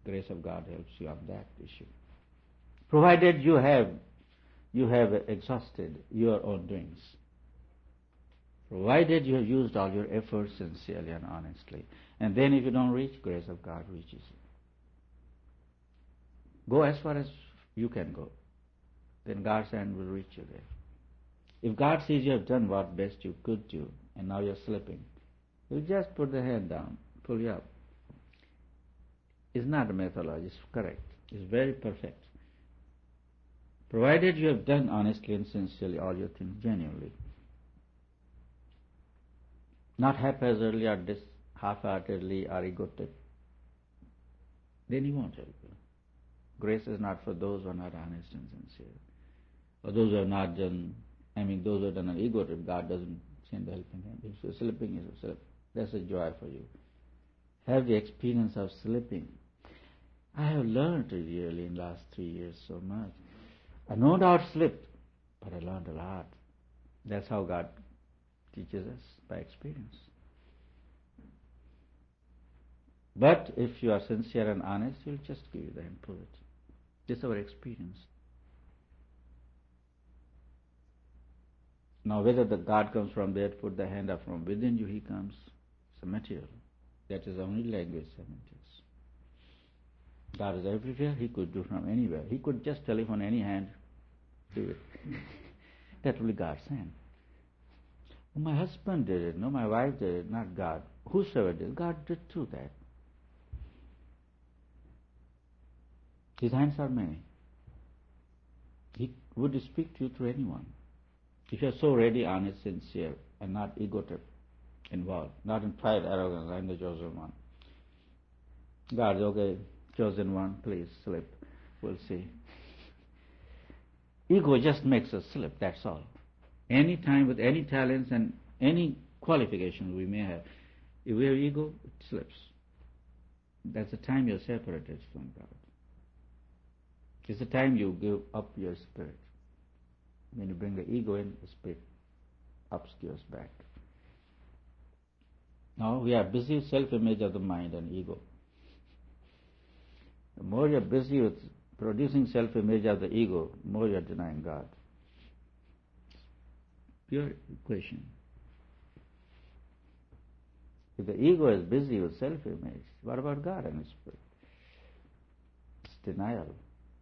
Grace of God helps you on that issue. Provided you have exhausted your own doings. Provided you have used all your efforts sincerely and honestly. And then if you don't reach, grace of God reaches you. Go as far as you can go. Then God's hand will reach you there. If God sees you have done what best you could do, and now you're slipping, He'll just put the hand down, pull you up. It's not a methodology, it's correct. It's very perfect. Provided you have done honestly and sincerely all your things genuinely. Not haphazardly or half-heartedly or egotic. Then He won't help you. Grace is not for those who are not honest and sincere. Or those who have not done, those who have done an ego trip, God doesn't send the helping hand. If you're slipping, you slip. That's a joy for you. Have the experience of slipping. I have learned really in the last 3 years so much. I no doubt slipped, but I learned a lot. That's how God teaches us, by experience. But if you are sincere and honest, He'll just give you the hand, pull it. This is our experience. Now whether the God comes from there to put the hand up from within you, He comes. It's a material. That is the only language semantics. God is everywhere. He could do from anywhere. He could just telephone any hand, do it. That will be God's hand. Well, my husband did it. No, my wife did it, not God. Whosoever did, God did too that. His hands are many. He would speak to you through anyone. If you are so ready, honest, sincere, and not egotic involved, not in pride, arrogance, I'm the chosen one. God, okay, chosen one, please slip. We'll see. Ego just makes us slip, that's all. Any time with any talents and any qualifications we may have, if we have ego, it slips. That's the time you're separated from God. It's the time you give up your spirit. When you bring the ego in, the spirit obscures back. Now we are busy with self-image of the mind and ego. The more you are busy with producing self-image of the ego, the more you are denying God. Pure equation. If the ego is busy with self-image, what about God and His Spirit? It's denial.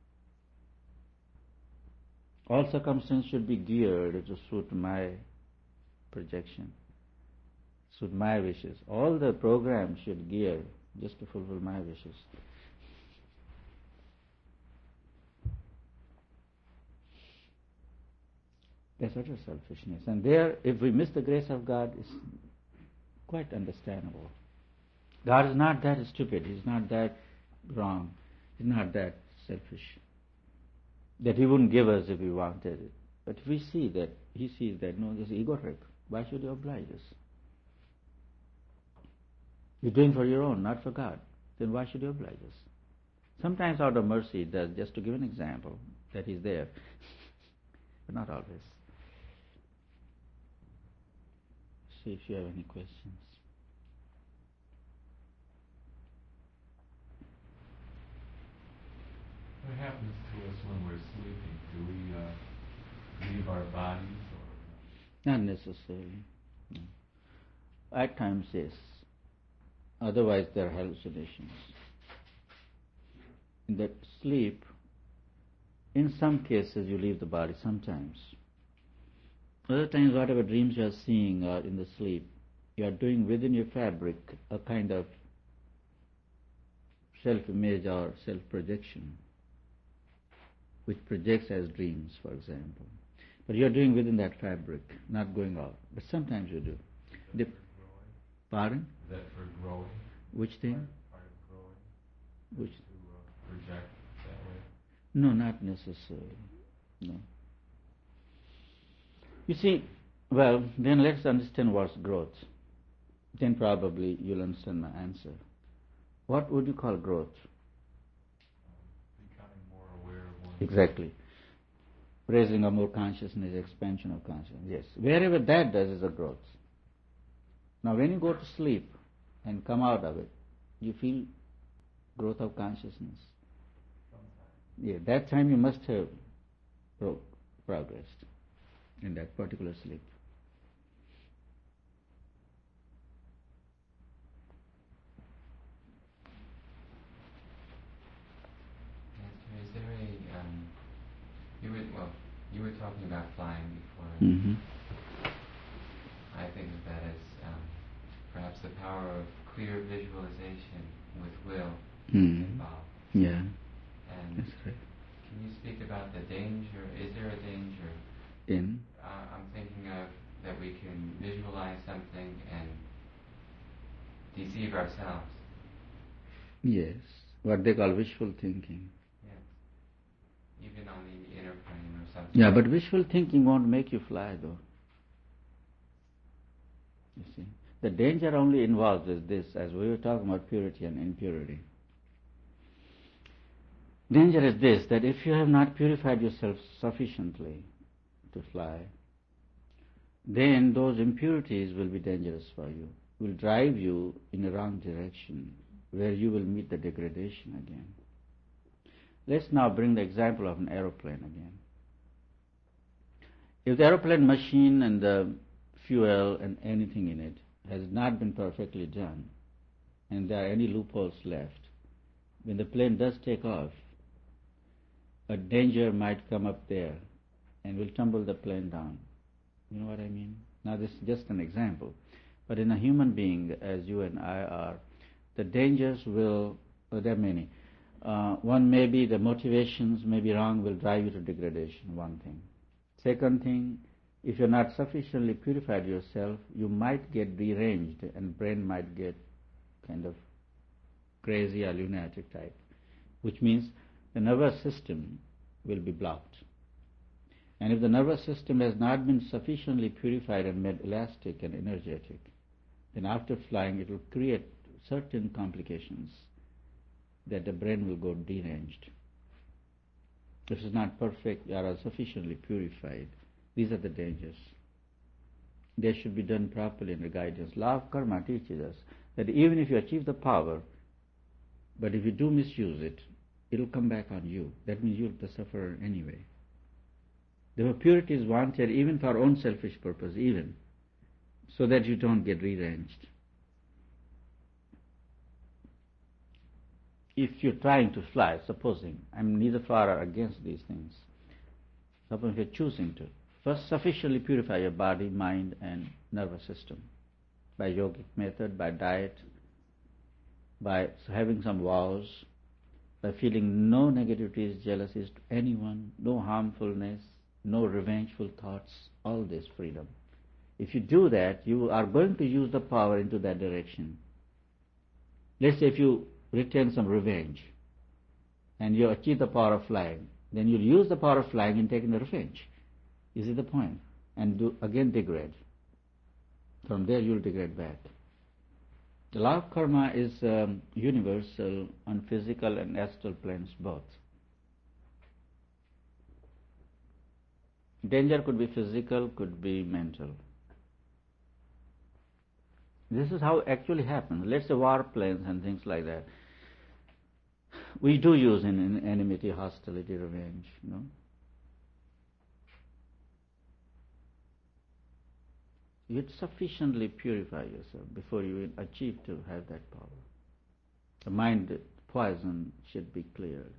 All circumstances should be geared to suit my projection, suit my wishes. All the programs should gear just to fulfill my wishes. That's utter selfishness. And there, if we miss the grace of God, it's quite understandable. God is not that stupid. He's not that wrong. He's not that selfish. That He wouldn't give us if we wanted it. But if we see that, He sees that, no, this is ego trip. Why should you oblige us? You're doing for your own, not for God. Then why should you oblige us? Sometimes out of mercy He does, just to give an example, that He's there. But not always. See if you have any questions. What happens to us when we're sleeping? Do we leave our bodies? Or Not necessarily. No. At times, yes. Otherwise, there are hallucinations. In that sleep, in some cases, you leave the body sometimes. Other times, whatever dreams you are seeing in the sleep, you are doing within your fabric a kind of self-image or self-projection, which projects as dreams, for example. But you are doing within that fabric, not going out. But sometimes you do. is that for growing? Pardon? Is that for growing? Which thing? Part of growing? Which? To project that way? No, not necessarily. No. You see, well, then let's understand what's growth. Then probably you'll understand my answer. What would you call growth? Becoming more aware of oneself. Exactly. Raising of more consciousness, expansion of consciousness. Yes. Wherever that does is a growth. Now when you go to sleep and come out of it, you feel growth of consciousness. Sometime. Yeah, that time you must have progressed in that particular sleep. Master, is there you were talking about flying before. Mm-hmm. I think of that as perhaps the power of clear visualization with will involved. Yeah, And that's right. can you speak about the danger? Is there a danger? In? I'm thinking of that we can visualize something and deceive ourselves. Yes, what they call wishful thinking. Yes. Even on the inner plane or something. Yeah, but wishful thinking won't make you fly though. You see, the danger only involves is this, as we were talking about purity and impurity. Danger is this, that if you have not purified yourself sufficiently to fly, then those impurities will be dangerous for you, will drive you in a wrong direction, where you will meet the degradation again. Let's now bring the example of an aeroplane again. If the aeroplane machine and the fuel and anything in it has not been perfectly done, and there are any loopholes left, when the plane does take off, a danger might come up there and will tumble the plane down. You know what I mean? Now this is just an example. But in a human being, as you and I are, the dangers will, there are many. One may be the motivations may be wrong, will drive you to degradation, one thing. Second thing, if you're not sufficiently purified yourself, you might get deranged and brain might get kind of crazy or lunatic type, which means the nervous system will be blocked. And if the nervous system has not been sufficiently purified and made elastic and energetic, then after flying it will create certain complications that the brain will go deranged. If it's not perfect or sufficiently purified, these are the dangers. They should be done properly in the guidance. Law of karma teaches us that even if you achieve the power, but if you do misuse it, it will come back on you. That means you're the sufferer anyway. The purity is wanted even for our own selfish purpose, even, so that you don't get deranged. If you're trying to fly, supposing, I'm neither for or against these things, suppose you're choosing to, first sufficiently purify your body, mind and nervous system by yogic method, by diet, by having some vows, by feeling no negativities, jealousies to anyone, no harmfulness, no revengeful thoughts, all this freedom. If you do that, you are going to use the power into that direction. Let's say if you retain some revenge and you achieve the power of flying, then you'll use the power of flying in taking the revenge. You see the point? And do again degrade. From there you'll degrade back. The law of karma is universal on physical and astral planes both. Danger could be physical, could be mental. This is how it actually happens. Let's say war planes and things like that. We do use in enmity, hostility, revenge, you know. You'd sufficiently purify yourself before you achieve to have that power. The mind poison should be cleared.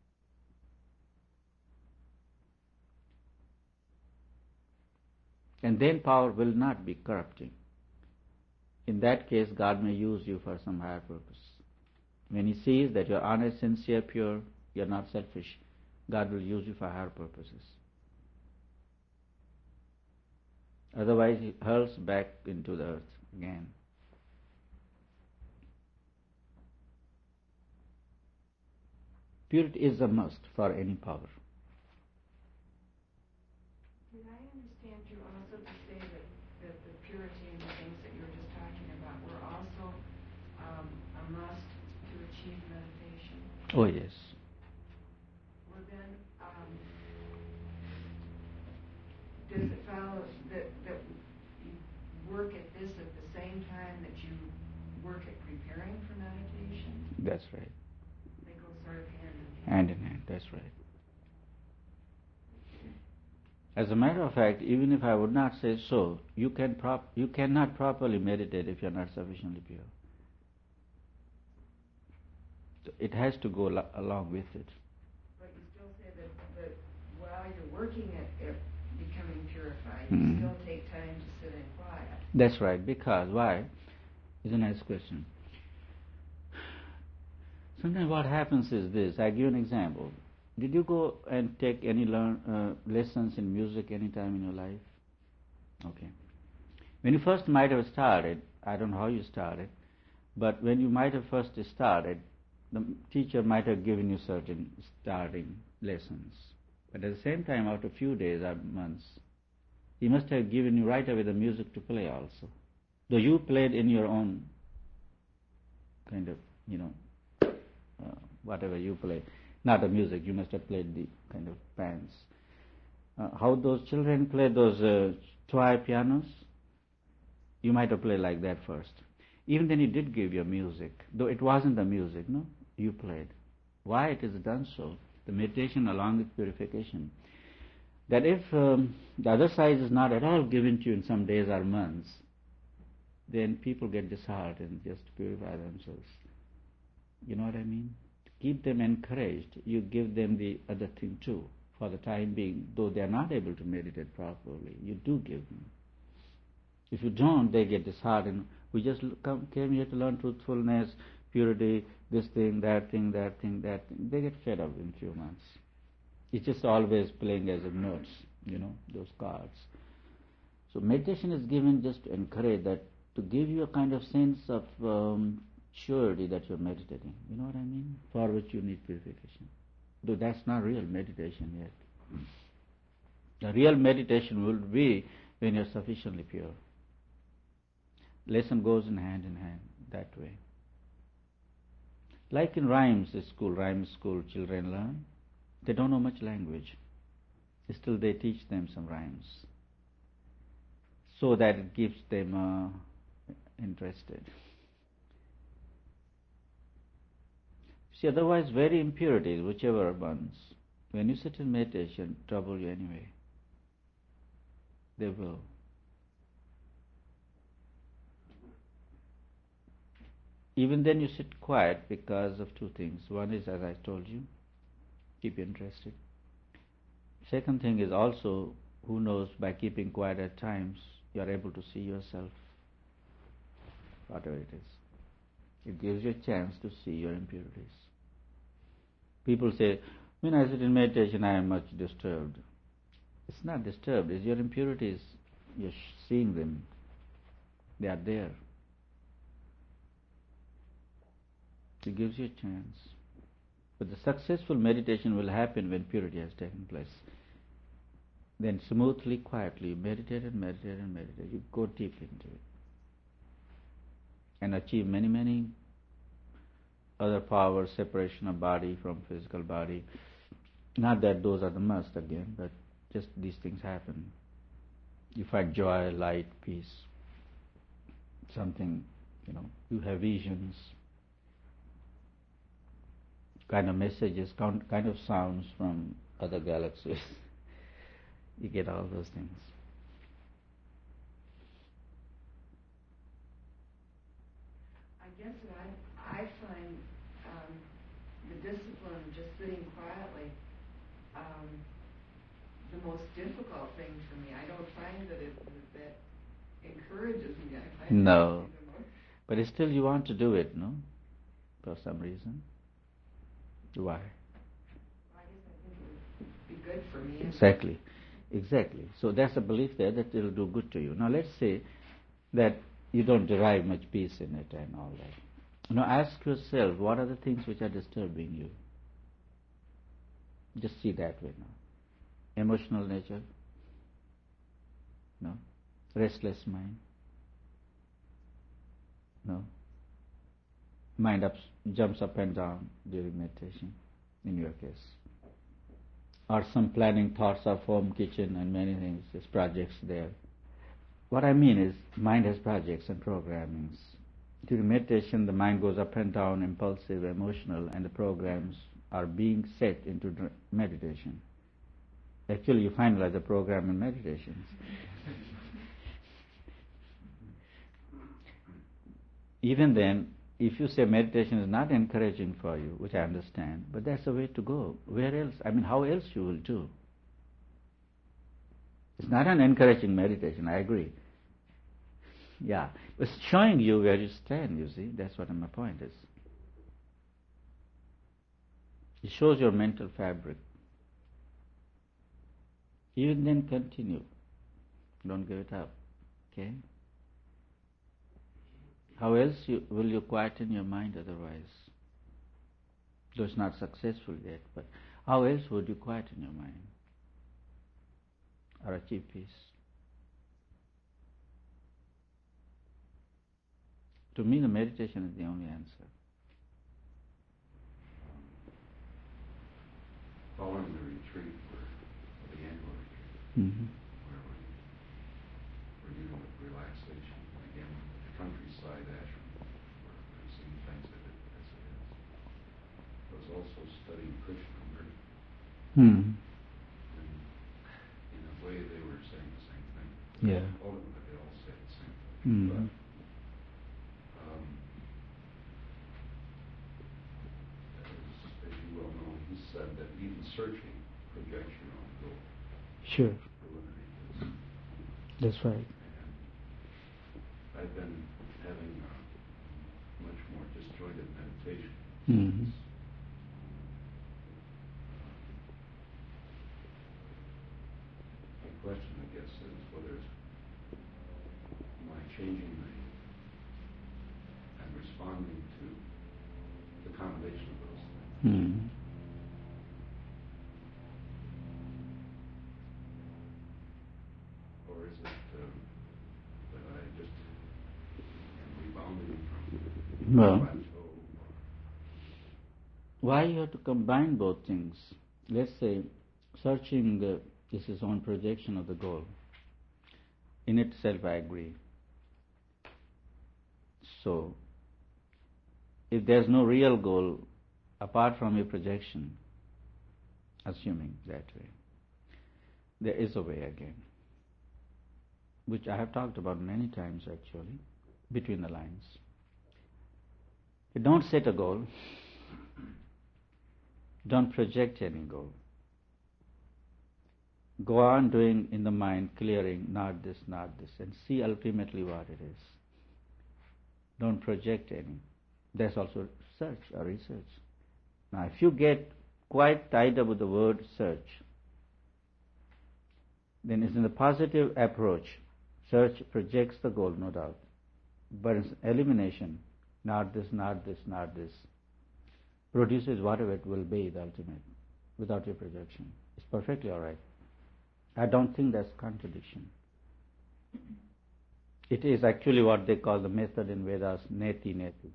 And then power will not be corrupting. In that case, God may use you for some higher purpose. When He sees that you're honest, sincere, pure, you're not selfish, God will use you for higher purposes. Otherwise, He hurls back into the earth again. Purity is a must for any power. Did I understand you also to say that the purity and the things that you were just talking about were also a must to achieve meditation? Oh yes. Well then, does it follow that you work at this at the same time that you work at preparing for meditation? That's right. sort of hand in hand. Hand in hand, that's right. As a matter of fact, even if I would not say so, you cannot properly meditate if you're not sufficiently pure. So it has to go along with it. But you still say that while you're working at becoming purified, you still take time to sit in quiet. That's right, because why? It's a nice question. Sometimes what happens is this. I give an example. Did you go and take any lessons in music any time in your life? Okay. When you first might have started, I don't know how you started, but when you might have first started, the teacher might have given you certain starting lessons. But at the same time, after a few days or months, he must have given you right away the music to play also. Though you played in your own kind of, whatever you play. Not the music, you must have played the kind of bands. How those children play those toy pianos, you might have played like that first. Even then he did give you music, though it wasn't the music, no? You played. Why it is done so? The meditation along with purification. That if the other side is not at all given to you in some days or months, then people get disheartened just to purify themselves. You know what I mean? To keep them encouraged, you give them the other thing too, for the time being, though they are not able to meditate properly, you do give them. If you don't, they get disheartened. We just came here to learn truthfulness, purity, this thing, that thing, that thing, that thing. They get fed up in a few months. It's just always playing as a notes, those cards. So meditation is given just to encourage that, to give you a kind of sense of surety that you're meditating. You know what I mean? For which you need purification. Though that's not real meditation yet. The real meditation will be when you're sufficiently pure. Lesson goes in hand that way. Like in rhyme school, children learn. They don't know much language. Still they teach them some rhymes, so that it keeps them interested. See, otherwise very impurities, whichever ones, when you sit in meditation, trouble you anyway. They will. Even then you sit quiet because of two things. One is, as I told you, keep you interested. Second thing is also, who knows, by keeping quiet at times, you are able to see yourself, whatever it is. It gives you a chance to see your impurities. People say, when I sit in meditation, I am much disturbed. It's not disturbed, it's your impurities. You're seeing them. They are there. It gives you a chance. But the successful meditation will happen when purity has taken place. Then smoothly, quietly, meditate and meditate and meditate. You go deep into it. And achieve many, many other powers, separation of body from physical body. Not that those are the must again, but just these things happen. You find joy, light, peace. Something, you have visions, kind of messages, kind of sounds from other galaxies. You get all those things. I guess that I find the discipline of just sitting quietly the most difficult thing for me. I don't find that that encourages me. I find no, but still you want to do it, no? For some reason. Why? I guess I think it would be good for me. Exactly. So there's a belief there that it will do good to you. Now let's say that you don't derive much peace in it and all that. Now ask yourself, what are the things which are disturbing you? Just see that way now. Emotional nature? No. Restless mind? No. Mind jumps up and down during meditation, in your case. Or some planning thoughts of home, kitchen and many things, there's projects there. What I mean is, mind has projects and programmings. During meditation, the mind goes up and down, impulsive, emotional, and the programs are being set into meditation. Actually, you finalize the program in meditations. Even then, if you say meditation is not encouraging for you, which I understand, but that's the way to go. Where else? I mean, how else you will do? It's not an encouraging meditation, I agree. Yeah, it's showing you where you stand, you see. That's what my point is. It shows your mental fabric. Even then continue. Don't give it up. Okay? How else will you quieten your mind otherwise? Though it's not successful yet, but how else would you quieten your mind? Or achieve peace? To me, the meditation is the only answer. Following the retreat, the annual retreat, where we're dealing with relaxation, again, the countryside ashram, where we're seeing things as it is. I was also studying Krishnamurti. And in a way, they were saying the same thing. Yeah. Ultimately, they all said the same thing. But, as you well know, he said that even searching projects your own goal. Sure. That's right. And I've been having much more disjointed meditation. My question, I guess, is whether am I changing and responding to the combination of those things? Or is it that I just am rebounding from plateau? Why you have to combine both things? Let's say searching is his own projection of the goal. In itself, I agree. So, if there's no real goal apart from your projection, assuming that way, there is a way again, which I have talked about many times actually, between the lines. You don't set a goal, don't project any goal. Go on doing in the mind, clearing, not this, and see ultimately what it is. Don't project any. There's also search or research. Now, if you get quite tied up with the word search, then it's in the positive approach. Search projects the goal, no doubt. But it's elimination, not this, produces whatever it will be, the ultimate, without your projection. It's perfectly all right. I don't think that's contradiction. It is actually what they call the method in Vedas, neti.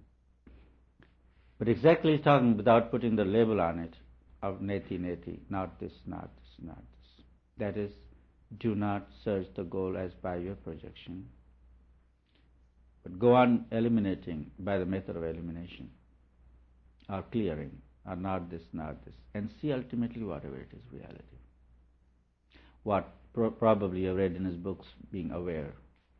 But exactly talking without putting the label on it, of neti, not this. That is, do not search the goal as by your projection, but go on eliminating by the method of elimination, or clearing, or not this, and see ultimately whatever it is, reality. What probably you have read in his books, being awareness,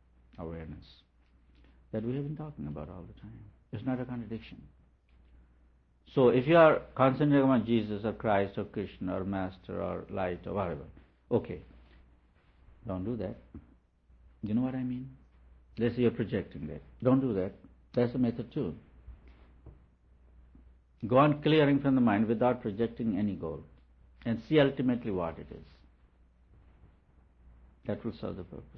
that we have been talking about all the time. It's not a contradiction. So if you are concentrating on Jesus or Christ or Krishna or Master or light or whatever, okay, don't do that. You know what I mean? Let's say you're projecting that. Don't do that. That's a method too. Go on clearing from the mind without projecting any goal and see ultimately what it is. That will serve the purpose.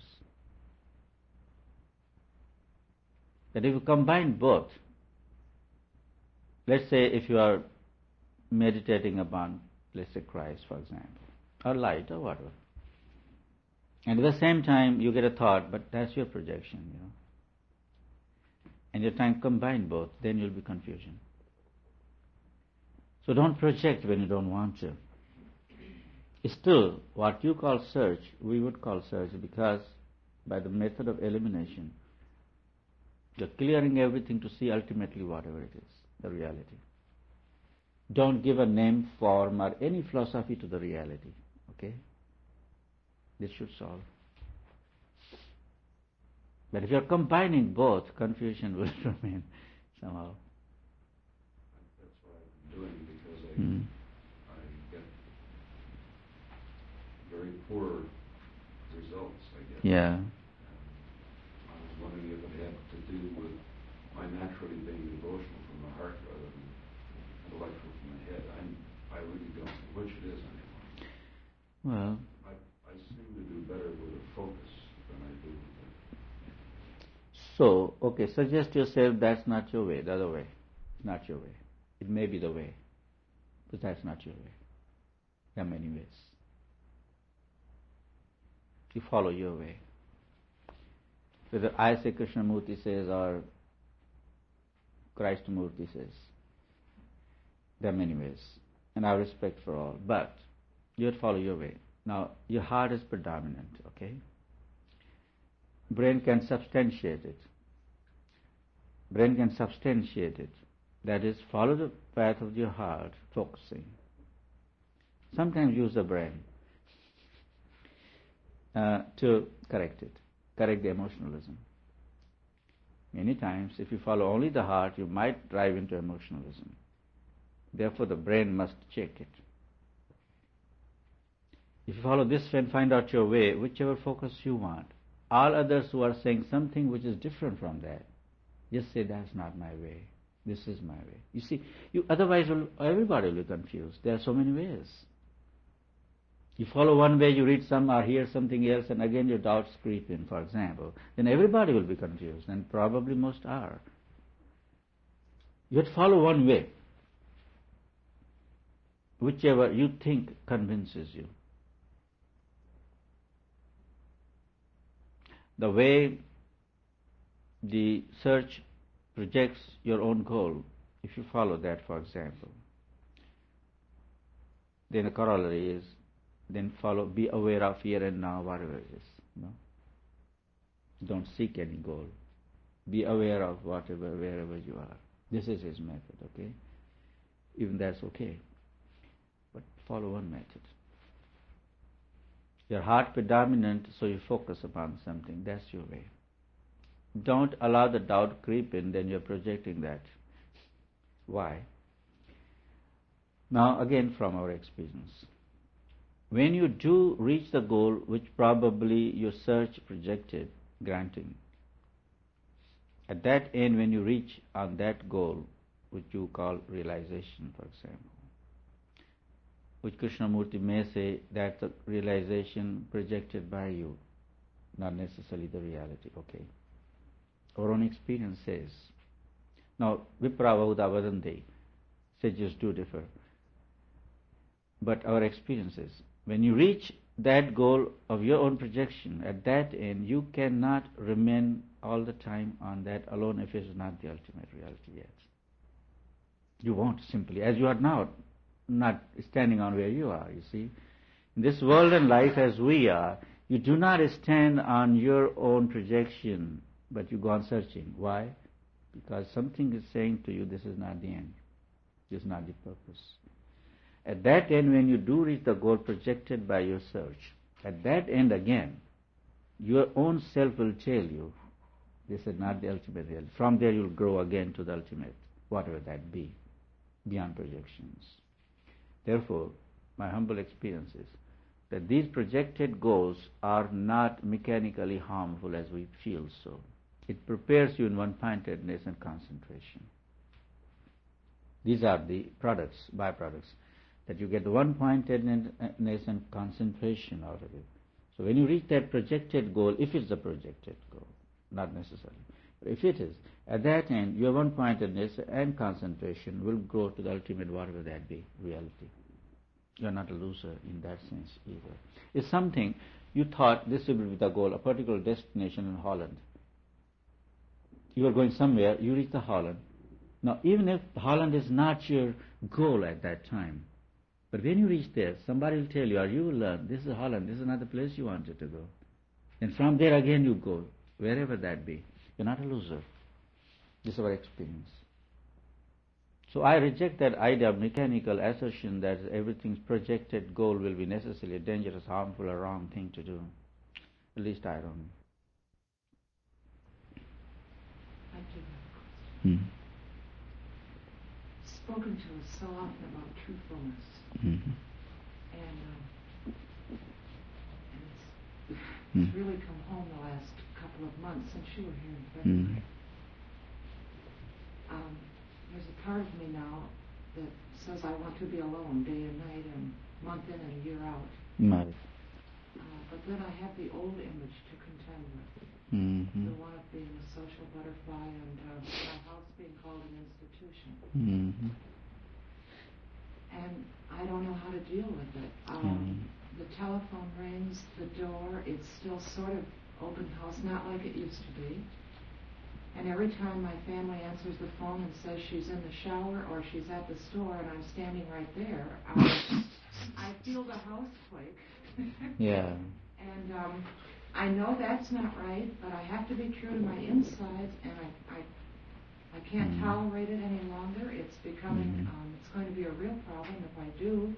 That if you combine both, let's say if you are meditating upon, let's say Christ, for example, or light or whatever, and at the same time you get a thought, but that's your projection, and you're trying to combine both, then you'll be confusion. So don't project when you don't want to. Still, what you call search, we would call search, because by the method of elimination, you're clearing everything to see ultimately whatever it is, the reality. don't give a name, form, or any philosophy to the reality. Okay? This should solve. But if you're combining both, confusion will remain somehow. That's what I'm doing, because I get very poor results, I guess. Yeah. I was wondering if it had to do with my naturally being devotional from the heart rather than intellectual from the head. I really don't know which it is anymore. Well, I seem to do better with a focus than I do with so, okay, suggest yourself that's not your way, the other way. It's not your way. It may be the way, but that's not your way. There are many ways. You follow your way. Whether I say Krishnamurti says or Christamurti says, there are many ways, and I have respect for all, but you have to follow your way. Now, your heart is predominant, okay? Brain can substantiate it. That is, follow the path of your heart, focusing. Sometimes use the brain to correct it, correct the emotionalism. Many times, if you follow only the heart, you might drive into emotionalism. Therefore, the brain must check it. If you follow this and find out your way, whichever focus you want, all others who are saying something which is different from that, just say, that's not my way. This is my way. You see, otherwise everybody will be confused. There are so many ways. You follow one way, you read some or hear something else, and again your doubts creep in, for example. Then everybody will be confused, and probably most are. You have to follow one way, whichever you think convinces you. The way the search projects your own goal, if you follow that, for example, then the corollary is, then be aware of here and now, whatever it is. No? Don't seek any goal. Be aware of whatever, wherever you are. This is his method, okay? Even that's okay. But follow one method. Your heart predominant, so you focus upon something. That's your way. Don't allow the doubt creep in, then you're projecting that. Why? Now, again, from our experience. When you do reach the goal which probably your search projected, granting, at that end, when you reach on that goal, which you call realization, for example, which Krishnamurti may say that's the realization projected by you, not necessarily the reality, okay? Our own experience says. Now, Vipra Bahuda Vadanti, sages do differ. But our experience is, when you reach that goal of your own projection, at that end, you cannot remain all the time on that alone if it is not the ultimate reality yet. You won't simply, as you are now, not standing on where you are, you see. In this world and life as we are, you do not stand on your own projection, but you go on searching. Why? Because something is saying to you, this is not the end. This is not the purpose. At that end, when you do reach the goal projected by your search, at that end again, your own self will tell you, this is not the ultimate reality. From there you will grow again to the ultimate, whatever that be, beyond projections. Therefore, my humble experience is that these projected goals are not mechanically harmful as we feel so. It prepares you in one-pointedness and concentration. These are the products, byproducts, that you get the one-pointedness and concentration out of it. So when you reach that projected goal, if it's a projected goal, not necessarily, but if it is, at that end, your one-pointedness and concentration will grow to the ultimate, whatever that be, reality. You are not a loser in that sense either. It's something you thought this will be the goal, a particular destination in Holland. You are going somewhere, you reach the Holland. Now, even if Holland is not your goal at that time, but when you reach there, somebody will tell you, or you will learn, this is Holland, this is not the place you wanted to go. And from there again you go, wherever that be. You're not a loser. This is our experience. So I reject that idea of mechanical assertion that everything's projected goal will be necessarily a dangerous, harmful, or wrong thing to do. At least I don't. I do have a question. Spoken to us so often about truthfulness. And it's really come home the last couple of months since you were here in February. There's a part of me now that says I want to be alone day and night and month in and year out. Right. But then I have the old image to contend with. The one of being a social butterfly and my house being called an institution. And I don't know how to deal with it. The telephone rings, the door, it's still sort of open house, not like it used to be. And every time my family answers the phone and says she's in the shower or she's at the store and I'm standing right there, I feel the house quake. Yeah. And I know that's not right, but I have to be true to my insides, and I can't tolerate it any longer. It's becoming, it's going to be a real problem if I do.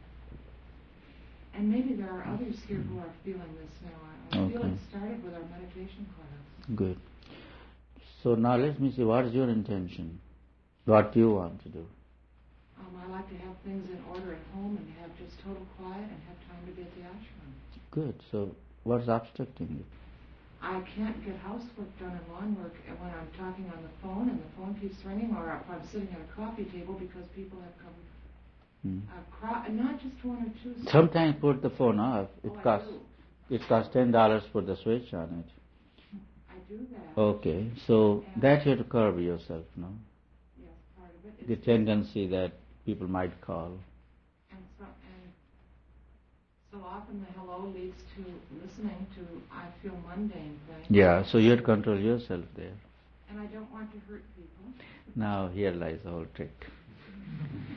And maybe there are others here who are feeling this now. I feel it started with our meditation class. Good. So now let me see, what is your intention? What do you want to do? I like to have things in order at home and have just total quiet and have time to be at the ashram. Good. So what's obstructing you? I can't get housework done and lawn work when I'm talking on the phone and the phone keeps ringing, or if I'm sitting at a coffee table because people have come. Not just one or two. Sometimes put the phone off. It costs $10 for the switch on it. I do that. Okay, so that you have to curb yourself, no? Yes, part of it. The tendency that people might call. And so often the hello leads to listening to, I feel, mundane things. Yeah, so you have to control yourself there. And I don't want to hurt people. Now here lies the whole trick.